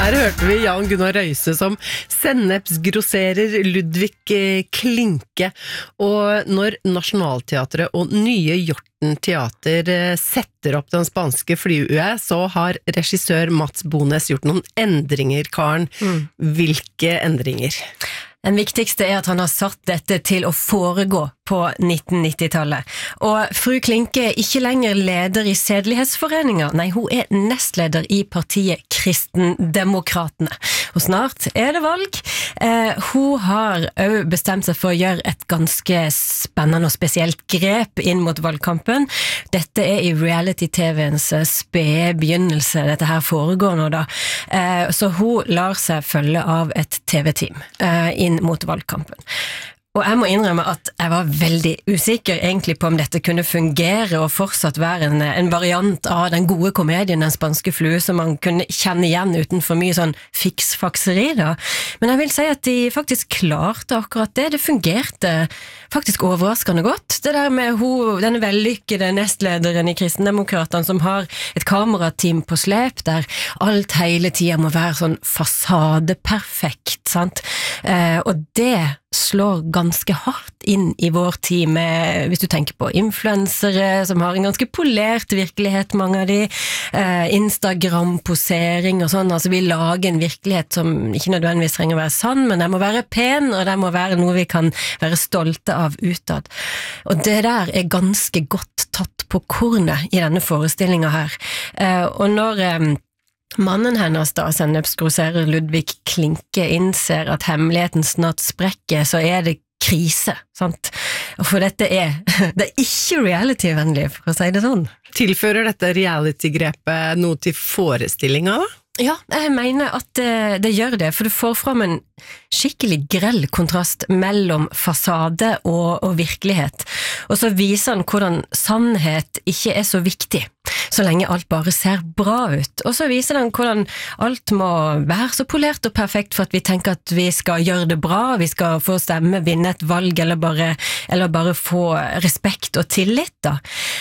Her hørte vi Jan Gunnar Røise som sennepsgrosserer Ludvig Klinke. Og når Nationaltheatret og Nye Hjorten Teater setter opp Den spanske flue, så har regissør Mats Bones gjort noen endringer, Karen. Hvilke endringer? Den viktigste at han har satt dette til å foregå på 1990-tallet. Og fru Klinke ikke lenger leder i Sedelighetsforeningen, nei, hun nestleder i partiet Kristendemokratene. Og snart det valg. Hun har også bestemt seg for å gjøre et ganske spennende og spesielt grep inn mot valgkampen. Dette i reality-tvens spede begynnelse, dette her foregår nå da. Så hun lar seg følge av et TV-team inn mot valgkampen. Og jeg må innrømme at jeg var veldig usikker egentlig på om dette kunne fungere og fortsatt være en variant av den gode komedien Den spanske flue som man kunne kjenne igjen uten for mye sånn fiksfakseri da. Men jeg vil si at de faktisk klarte akkurat det. Det fungerte faktisk overraskende godt. Det der med denne vellykkede nestlederen i Kristendemokratene som har et kamerateam på slep der alt hele tiden må være sånn fasadeperfekt, sant? Og det slår ganske hardt inn i vår tid med, hvis du tenker på influensere som har en ganske polert virkelighet, mange av de, Instagram-posering og sånn, altså vi lager en virkelighet som ikke nødvendigvis trenger å være sann, men den må være pen, og den må være noe vi kan være stolte av utad. Og det der ganske godt tatt på kornet i denne forestillingen her. Og når mannen hennes da, sennepsgrosserer Ludvig Klinke, innser at hemmeligheten snart sprekker, så det krise, sant? For dette det ikke reality-vennlig, for å si det sånn. Tilfører dette reality-grepet noe til forestillingen da? Ja, jeg mener at det gjør det, for du får fram en skikkelig grell kontrast mellom fasade og virkelighet. Og så viser han hvordan sannhet ikke så viktig, så lenge alt bare ser bra ut. Og så viser han hvordan alt må være så polert og perfekt for at vi tenker at vi skal gjøre det bra, vi skal få stemme, vinne et valg, eller bare få respekt og tillit da.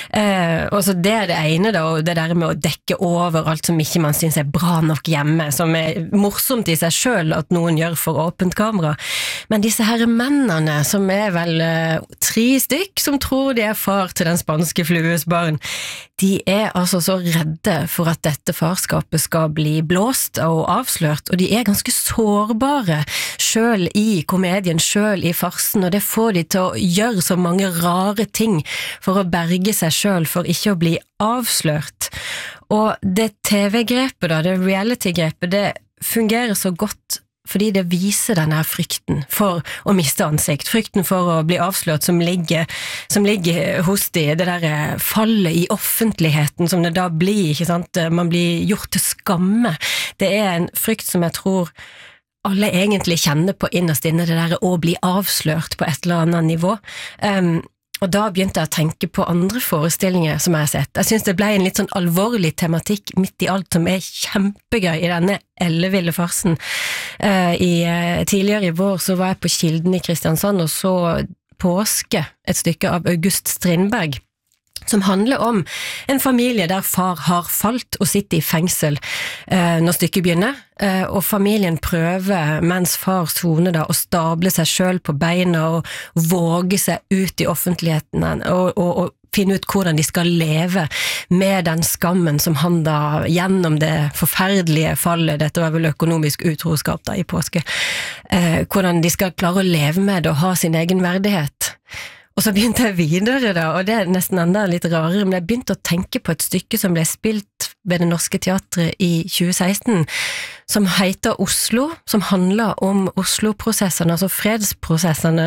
Og så det det ene da, og det der med å dekke over alt som ikke man synes bra nok hjemme, som morsomt i seg selv at noen gjør for åpent kamera. Men disse her mennene, som vel 3 stykk, som tror de far til Den spanske flues barn, de altså så redde for at dette farskapet skal bli blåst og avslørt, og de ganske sårbare selv i komedien, selv i farsen, og det får de til å gjøre så mange rare ting for å berge seg selv, for ikke å bli avslørt. Og det TV-grepet da, det reality-grepet, det fungerer så godt fordi det viser denne frykten for å miste ansikt, frykten for å bli avslørt som ligger hos de, det der fallet i offentligheten som det da blir, ikke sant? Man blir gjort til skamme. Det en frykt som jeg tror alle egentlig kjenner på innerst inne, det der å bli avslørt på et eller annet nivå. Og da begynte jeg å tenke på andre forestillinger som jeg har sett. Jeg synes det ble en litt sånn alvorlig tematikk midt i alt som kjempegøy i denne elleville farsen. Tidligere i vår så var jeg på Kilden i Kristiansand og så Påske, et stykke av August Strindberg, som handler om en familie der far har falt og sitter i fengsel når stykket begynner, og familien prøver mens far soner da å stable seg selv på beina og våge seg ut i offentligheten og finne ut hvordan de skal leve med den skammen som han da gjennom det forferdelige fallet, dette var vel økonomisk utroskap da i Påske, hvordan de skal klare å leve med det og ha sin egen verdighet. Og så begynte jeg videre da, og det nesten enda litt rarere, men jeg begynte å tenke på et stykke som ble spilt ved Det Norske Teatret i 2016, som heter Oslo, som handler om Oslo-prosessene, altså fredsprosessene,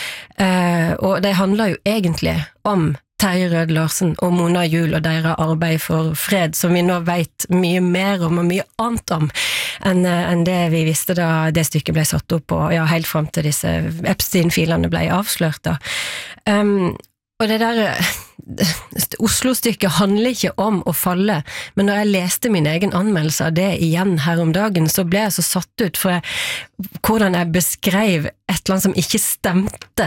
og det handler jo egentlig om Terje Rød Larsen og Mona Juel og deres arbeid for fred, som vi nå vet mye mer om og mye annet om enn det vi visste da det stykket ble satt opp, og ja, helt frem til disse Epstein-filene ble avslørt da. Og det der Oslo-stykket handler ikke om å falle, men når jeg leste min egen anmeldelse av det igjen her om dagen, så ble jeg så satt ut for hvordan jeg beskrev et eller annet som ikke stemte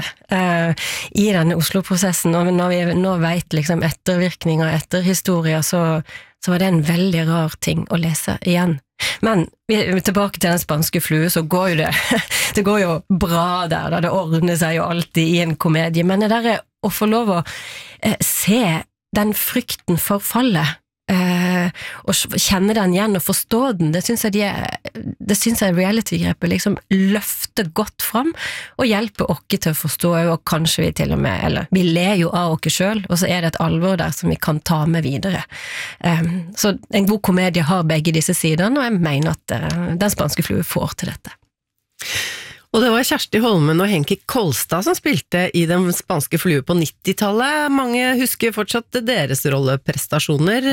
i denne Oslo-prosessen, og når vi nå vet liksom ettervirkninger, etterhistorier, så så var det en veldig rar ting å lese igjen. Men tilbake til den spanske flue, så går jo det går jo bra der, da det ordner seg jo alltid i en komedie, men det der å få lov å se den frykten for fallet, og kjenne den igjen og forstå den, det synes jeg reality-grepet liksom løfter godt fram og hjelper oss til å forstå, og kanskje vi til og med, eller vi ler jo av oss selv, og så det et alvor der som vi kan ta med videre. Så en god komedie har begge disse sidene, og jeg mener at den spanske flue får til dette. Og det var Kjersti Holmen og Henki Kolstad som spilte i Den spanske flue på 90-tallet. Mange husker fortsatt deres rolleprestasjoner.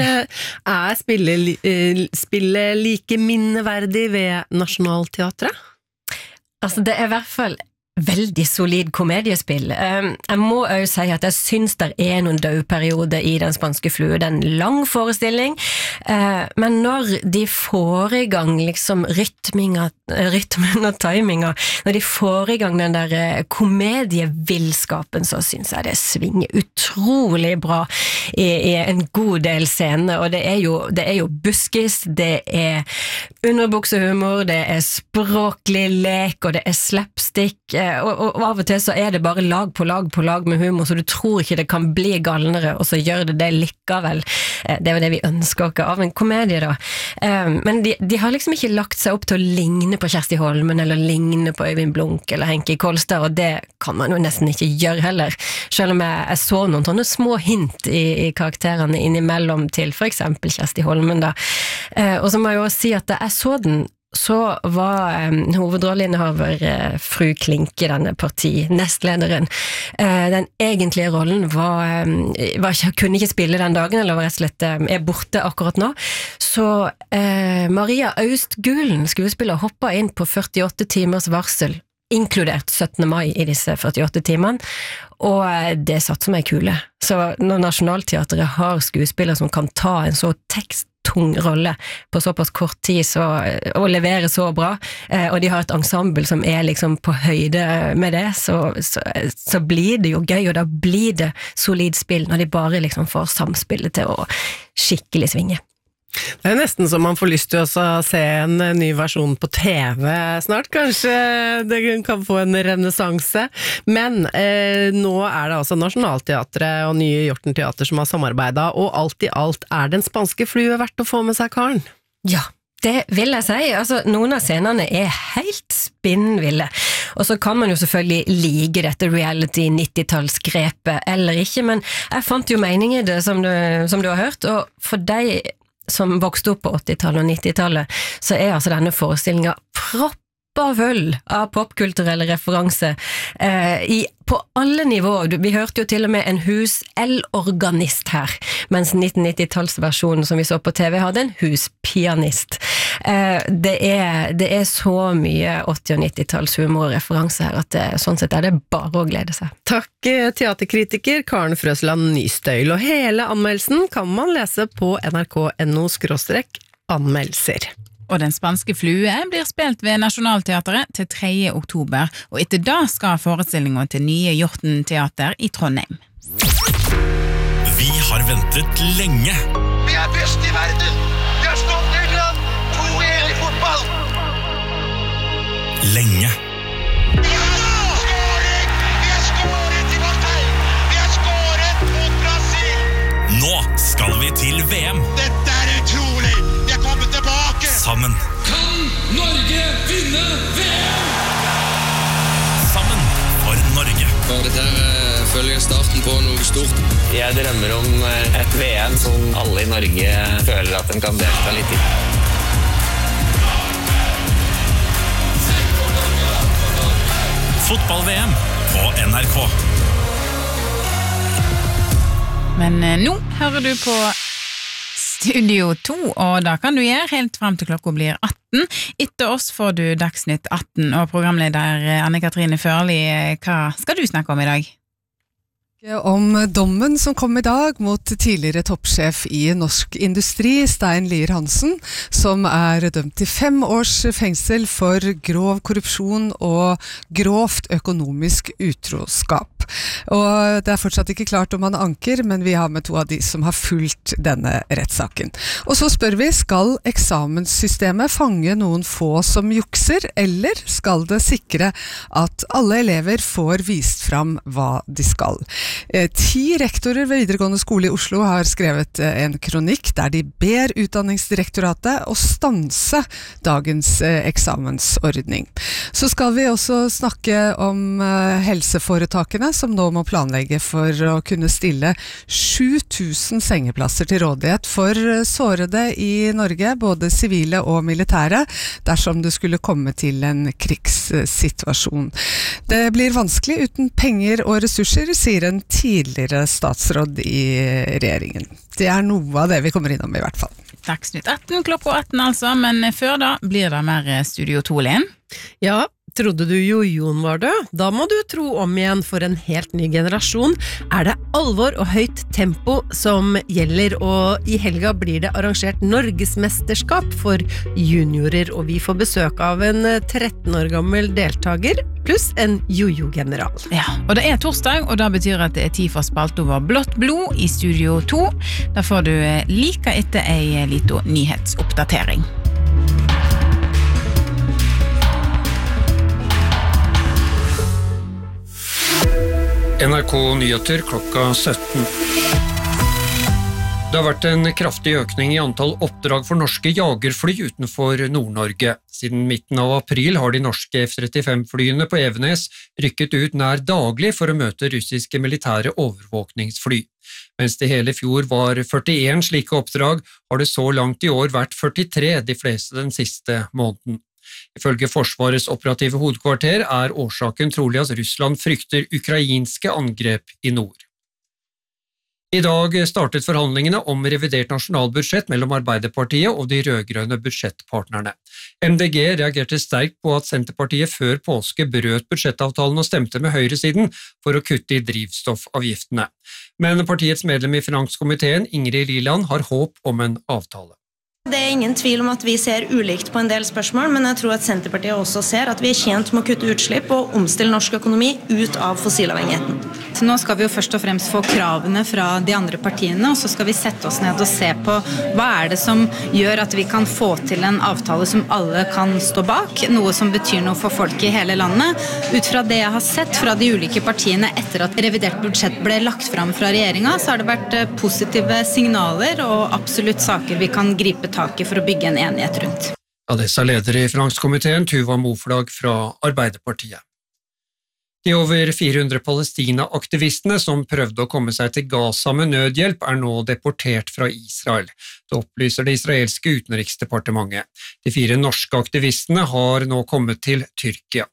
Spillet like minneverdig ved Nationaltheatret? Altså, det i hvert fall veldig solid komediespill. Jeg må jo si at jeg synes det noen dødperioder i Den spanske flue. Det en lang forestilling, men når de får i gang liksom rytmen og timinga, når de får i gang den der komedievillskapen, så synes jeg det svinger utrolig bra i en god del scener, og det jo buskis, det underbuksehumor, det språklig lek, og det slapstick, og av og til så det bare lag på lag med humor, så du tror ikke det kan bli galnere, og så gjør det likevel. Det jo det vi ønsker oss av en komedie da. Men de har liksom ikke lagt seg opp til å ligne på Kjersti Holmen, eller ligne på Øyvind Blunk, eller Henki Kolstad, og det kan man jo nesten ikke gjøre heller. Selv om jeg så noen sånne små hint i karakterene innimellom til for eksempel Kjersti Holmen da. Og så må jeg jo si at da jeg så den, så var hovedrolleinnehaver fru Klinke, denne nestlederen. Den egentlige rollen kunne ikke spille den dagen, eller var rett og slett borte akkurat nå. Så Maria Austgulen, skuespiller, hoppet inn på 48 timers varsel, inkludert 17. mai i disse 48 timene, og det satt som en kule. Så når Nationaltheatret har skuespillere som kan ta en så tung rolle på såpass kort tid og levere så bra, og de har et ensemble som liksom på høyde med det, så blir det jo gøy, og da blir det solid spill når de bare liksom får samspillet til å skikkelig svinge. Det nesten som man får lyst til å se en ny versjon på TV snart, kanskje det kan få en renessanse, men nå det altså Nationaltheatret og Nye Hjorten Teater som har samarbeidet, og alt i alt Den spanske flue verdt å få med seg, Karen? Ja, det vil jeg si. Altså, noen av scenene helt spinnville, og så kan man jo selvfølgelig like dette reality 90-tallsgrepet eller ikke, men jeg fant jo mening i det som du har hørt, og for deg som vokste opp på 80-tallet og 90-tallet, så altså denne forestillingen proppa full av popkulturelle referanser på alle nivåer. Vi hørte jo til og med en hus-el-organist her, mens 1990-tallsversjonen som vi så på TV hadde en huspianist. Det så mye 80- og 90-tallshumor og referanser her, at sånn sett det bare å glede seg. Takk teaterkritiker Karen Frøsland Nystøyl, og hele anmeldelsen kan man lese på nrk.no/anmeldelser. Og Den spanske flue blir spilt ved Nationaltheatret til 3. oktober, og etter da skal forestillingen til Nye Hjorten Teater i Trondheim. Vi har ventet lenge. Vi best i verden! Vi har slått England 2-1 i fotball! Lenge. Vi har skåret i Marseille! Vi har skåret mot Brasil! Nå skal vi til VM. Dette utrolig! Vi har kommet tilbake! Sammen. Kan Norge vinne VM? Sammen for Norge. Og dette føler jeg starten på noe stort. Jeg drømmer om et VM som alle i Norge føler at de kan delta litt i. Fotball-VM på NRK. Men nå hører du på Studio 2, og da kan du gjøre helt frem til klokka blir 18. Etter oss får du Dagsnytt 18, og programleder Anne-Katrine Førli, hva skal du snakke om i dag? Om dommen som kom i dag mot tidligere toppsjef i Norsk Industri, Stein Lier Hansen, som dømt til 5 års fengsel for grov korrupsjon og grovt økonomisk utroskap. opp, og det fortsatt ikke klart om han anker, men vi har med to av de som har fulgt denne rettssaken. Og så spør vi, skal eksamenssystemet fange noen få som jukser, eller skal det sikre at alle elever får vist fram hva de skal? 10 rektorer ved videregående skole i Oslo har skrevet en kronikk der de ber Utdanningsdirektoratet å stanse dagens eksamensordning. Så skal vi også snakke om helseforetakene som nå må planlegge for å kunne stille 7000 sengeplasser til rådighet for sårede i Norge, både sivile og militære, dersom det skulle komme til en krigssituasjon. Det blir vanskelig uten penger og ressurser, sier en tidligere statsråd i regjeringen. Det noe av det vi kommer innom i hvert fall. Dagsnytt 18 klokka 18 altså, men før da blir det mer Studio 2-Linn. Ja, trodde du jojoen var død? Da må du tro om igjen, for en helt ny generasjon det alvor og høyt tempo som gjelder, og i helga blir det arrangert Norgesmesterskap for juniorer, og vi får besøk av en 13 år gammel deltager, pluss en jojo-general. Ja, og det torsdag, og det betyr at det tid for spalt over blått blod i Studio 2. Da får du like etter en liten nyhetsoppdatering. NRK Nyheter klokka 17. Det har vært en kraftig økning i antall oppdrag for norske jagerfly utenfor Nord-Norge. Siden midten av april har de norske F-35-flyene på Evenes rykket ut nær daglig for å møte russiske militære overvåkningsfly. Mens det hele fjor var 41 slike oppdrag, har det så langt i år vært 43, de fleste den siste måneden. Ifølge Forsvarets operative hovedkvarter årsaken trolig at Russland frykter ukrainske angrep i nord. I dag startet forhandlingene om revidert nasjonalbudsjett mellom Arbeiderpartiet og de rødgrønne budsjettpartnerne. MDG reagerte sterkt på at Senterpartiet før påske brøt budsjettavtalen og stemte med høyresiden for å kutte i drivstoffavgiftene. Men partiets medlem i finanskomiteen, Ingrid Liland, har håp om en avtale. Det ingen tvil om at vi ser ulikt på en del spørsmål, men jeg tror at Senterpartiet også ser at vi tjent med å kutte utslipp og omstille norsk økonomi ut av fossilavhengigheten. Så nå skal vi jo først og fremst få kravene fra de andre partiene, og så skal vi sette oss ned og se på hva det som gjør at vi kan få til en avtale som alle kan stå bak, noe som betyr noe for folk i hele landet. Ut fra det jeg har sett fra de ulike partiene etter at revidert budsjett ble lagt fram fra regjeringen, så har det vært positive signaler og absolutt saker vi kan gripe tak i for å bygge en enighet rundt. Ja, det sa leder i finanskomiteen, Tuva Moflag fra Arbeiderpartiet. De over 400 Palestina-aktivistene som prøvde å komme seg til Gaza med nødhjelp nå deportert fra Israel. Det opplyser det israelske utenriksdepartementet. De 4 norske aktivistene har nå kommet til Tyrkia.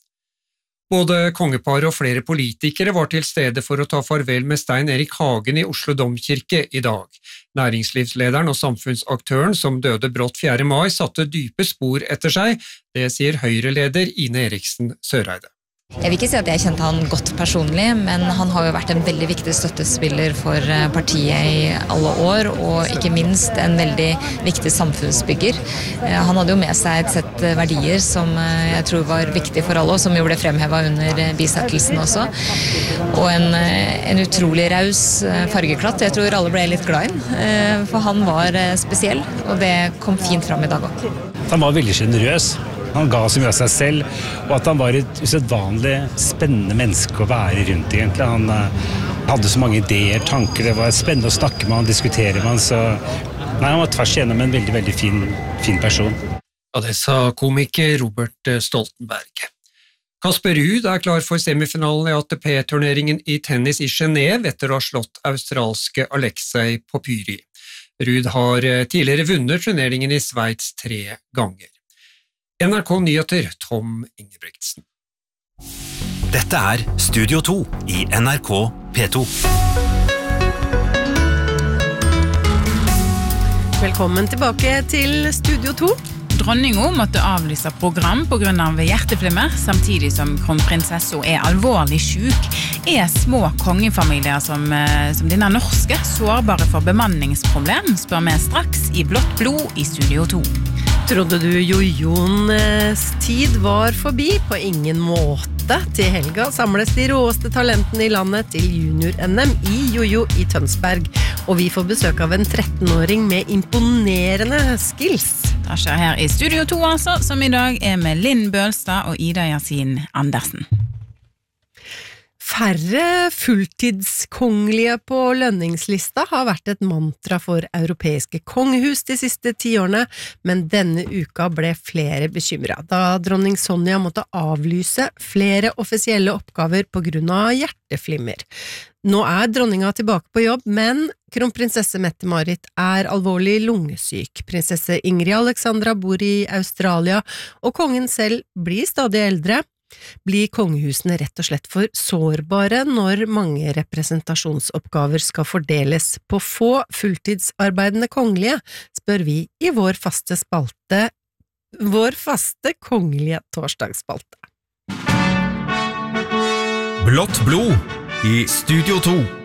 Både kongeparet og flere politikere var til stede for å ta farvel med Stein Erik Hagen i Oslo Domkirke i dag. Næringslivslederen og samfunnsaktøren som døde brått 4. mai satte dype spor etter seg, det sier Høyre-leder Ine Eriksen Søreide. Jeg vil ikke si at jeg kjente han godt personlig, men han har jo vært en veldig viktig støttespiller for partiet i alle år, og ikke minst en veldig viktig samfunnsbygger. Han hadde jo med seg et sett verdier som jeg tror var viktig for alle, og som jo ble fremhevet under bisettelsen også. Og en utrolig raus fargeklatt. Jeg tror alle ble litt glad inn, for han var spesiell, og det kom fint fram i dag også. Han var veldig generøs. Han ga så mye av seg selv, og at han var et usedvanlig spennende menneske å være rundt egentlig. Han hadde så mange ideer, tanker, det var spennende å snakke med han, diskutere med han, så han var tvers igjennom en veldig, veldig fin person. Ja, det sa komiker Robert Stoltenberg. Kasper Ruud klar for semifinalen i ATP-turneringen i tennis i Genève etter å ha slått australske Alexei Popyri. Ruud har tidligere vunnet turneringen i Sveits 3 ganger. NRK Nyheter, Tom Ingebrigtsen. Dette Studio 2 i NRK P2. Velkommen tilbake til Studio 2. Dronningen måtte avlyse program på grunn av hjerteflimmer, samtidig som kronprinsessen alvorlig syk. Små kongefamilier som denne norske sårbare for bemanningsproblem, spør vi straks i Blått blod i Studio 2. Trodde du jojoens tid var forbi? På ingen måte. Til helga samles de råeste talentene i landet til junior-NM i jojo i Tønsberg. Og vi får besøk av en 13-åring med imponerende skills. Det skjer her i Studio 2 altså, som i dag med Linn Bølstad og Ida Yasin Andersen. Færre fulltidskongelige på lønningslista har vært et mantra for europeiske kongehus de siste 10 årene, men denne uka ble flere bekymret, da dronning Sonja måtte avlyse flere offisielle oppgaver på grunn av hjerteflimmer. Nå dronninga tilbake på jobb, men kronprinsesse Mette-Marit alvorlig lungesyk. Prinsesse Ingrid Alexandra bor i Australia, og kongen selv blir stadig eldre. Blir kongehusene rett og slett for sårbare når mange representasjonsoppgaver skal fordeles på få fulltidsarbeidende kongelige, spør vi i vår faste kongelige torsdagsspalte. Blått blod i Studio 2.